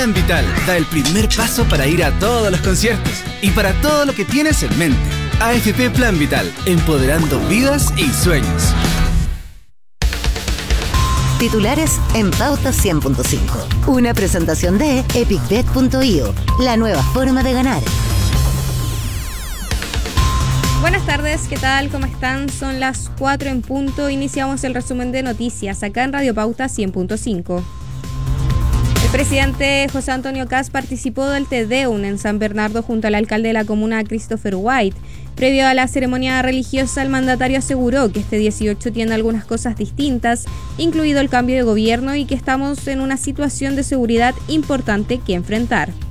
Plan Vital da el primer paso para ir a todos los conciertos y para todo lo que tienes en mente. AFP Plan Vital, empoderando vidas y sueños. Titulares en Pauta 100.5. Una presentación de epicbet.io, la nueva forma de ganar. Buenas tardes, ¿qué tal? ¿Cómo están? Son las 4 en punto. Iniciamos el resumen de noticias acá en Radio Pauta 100.5. El presidente José Antonio Kast participó del Te Deum en San Bernardo junto al alcalde de la comuna, Christopher White. Previo a la ceremonia religiosa, el mandatario aseguró que este 18 tiene algunas cosas distintas, incluido el cambio de gobierno, y que estamos en una situación de seguridad importante que enfrentar.